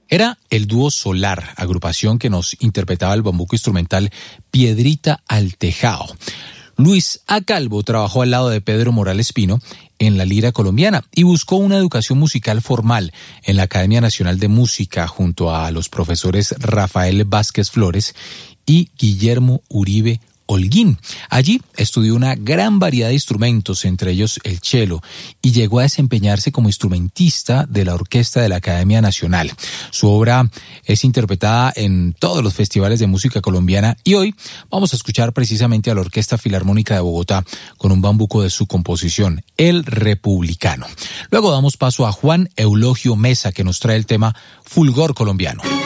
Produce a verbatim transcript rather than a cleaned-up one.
Era el dúo Solar, agrupación que nos interpretaba el bambuco instrumental Piedrita al Tejao. Luis A. Calvo trabajó al lado de Pedro Morales Pino en la lira colombiana y buscó una educación musical formal en la Academia Nacional de Música junto a los profesores Rafael Vázquez Flores y Guillermo Uribe Holguín. Allí estudió una gran variedad de instrumentos, entre ellos el cello, y llegó a desempeñarse como instrumentista de la orquesta de la Academia Nacional. Su obra es interpretada en todos los festivales de música colombiana y hoy vamos a escuchar precisamente a la Orquesta Filarmónica de Bogotá con un bambuco de su composición, El Republicano. Luego damos paso a Juan Eulogio Mesa, que nos trae el tema Fulgor Colombiano.